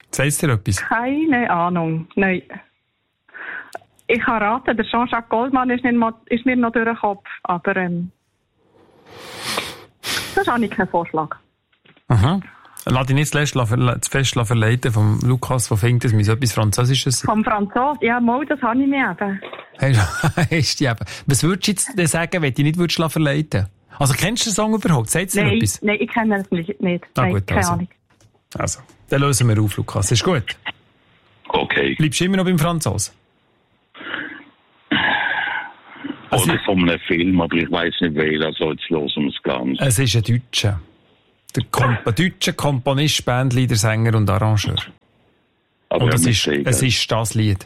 Sagst du dir etwas? Keine Ahnung, nein. Ich habe raten, der Jean-Jacques Goldman ist mir noch durch den Kopf, aber das habe ich keinen Vorschlag. Aha. Lass dich nicht zu fest verleiten vom Lukas, der findet, es muss etwas Französisches sein. Vom Franzosen? Ja, mal, das habe ich mir eben. Hast du eben. Was würdest du jetzt sagen, wenn du dich nicht verleiten? Also kennst du den Song überhaupt? Sagt dir etwas? Nein, ich kenne es nicht. Nein, gut, keine Ahnung. Also, dann lösen wir auf, Lukas. Ist gut? Okay. Bleibst du immer noch beim Franzosen? Oder von einem Film, aber ich weiss nicht welcher, also jetzt hören wir es ganz. Es ist ein Deutscher. Der deutsche Komponist, Bandleader, Sänger und Arrangeur. Aber und es ist das Lied.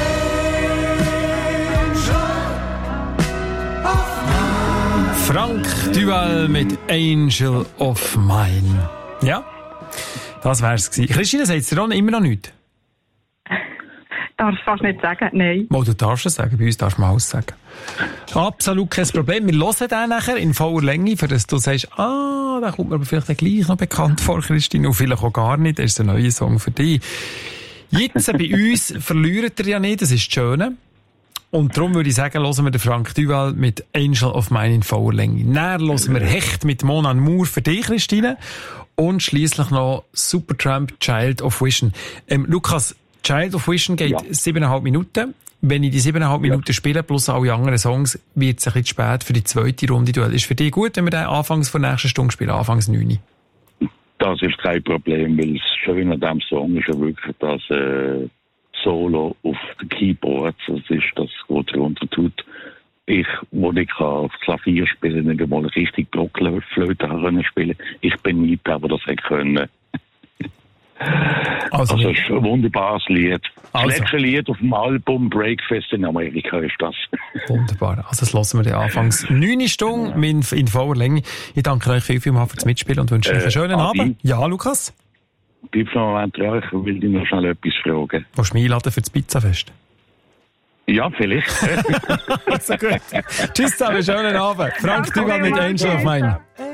Frank Duval mit Angel of Mine. Ja, das wär's gewesen. Christine, sagt dir immer noch nichts? Darfst du fast nicht sagen, nein. Mal, du darfst es sagen, bei uns darfst du mal alles sagen. Absolut kein Problem. Wir hören den nachher in voller Länge, für das du sagst, da kommt mir aber vielleicht gleich noch bekannt vor, Christine, und vielleicht auch gar nicht. Das ist ein neuer Song für dich. Jetzt bei uns verliert er ja nicht, das ist das Schöne. Und darum würde ich sagen, hören wir den Frank Duval mit Angel of Mine in voller Länge. Dann hören wir Hecht mit Mon Amour für dich, Christine. Und schliesslich noch Supertramp, Child of Vision. Lukas, Child of Vision geht 7,5 Minuten. Wenn ich die 7,5 Minuten spiele, plus alle anderen Songs, wird es ein bisschen spät für die zweite Runde Duell. Ist für dich gut, wenn wir den anfangs von der nächsten Stunde spielen, anfangs 9? Das ist kein Problem, weil das Schöne an diesem Song ist ja wirklich das Solo auf den Keyboards. Das ist das, was darunter tut. Wo ich auf Klavier spielen, nicht einmal richtig Blockflöte spielen. Ich bin nicht der, der das hätte können. Also es ist ein wunderbares Lied. Das letzte Lied auf dem Album Breakfast in Amerika ist das. Wunderbar. Also das hören wir den anfangs 9 Stunden in voller Länge. Ich danke euch vielmals fürs Mitspielen und wünsche euch einen schönen Abend. Ja, Lukas? Bleib noch einen Moment dran, ich will dich noch schnell etwas fragen. Willst du mich einladen für das Pizzafest? Ja, vielleicht. Also gut. Tschüss zusammen, schönen Abend. Frank Duval mit Angel of Mine.